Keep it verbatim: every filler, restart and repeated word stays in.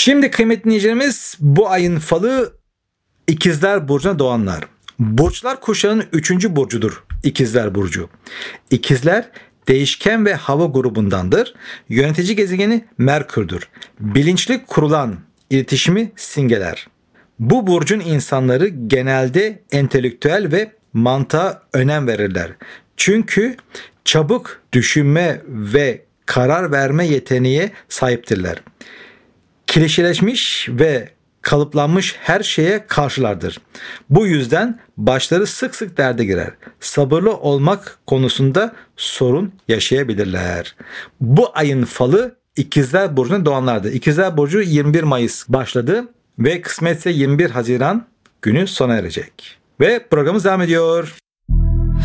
Şimdi kıymetli dinleyicilerimiz, bu ayın falı İkizler Burcu'na doğanlar. Burçlar kuşağının üçüncü burcudur İkizler Burcu. İkizler değişken ve hava grubundandır. Yönetici gezegeni Merkür'dür. Bilinçli kurulan iletişimi simgeler. Bu burcun insanları genelde entelektüel ve mantığa önem verirler. Çünkü çabuk düşünme ve karar verme yeteneğine sahiptirler. Klişeleşmiş ve kalıplanmış her şeye karşılardır. Bu yüzden başları sık sık derde girer. Sabırlı olmak konusunda sorun yaşayabilirler. Bu ayın falı İkizler Burcu'na doğanlardı. İkizler Burcu yirmi bir Mayıs başladı ve kısmetse yirmi bir Haziran günü sona erecek. Ve programımız devam ediyor.